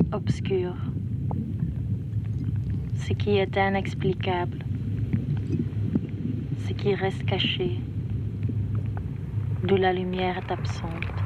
obscur, ce qui est inexplicable, ce qui reste caché, d'où la lumière est absente.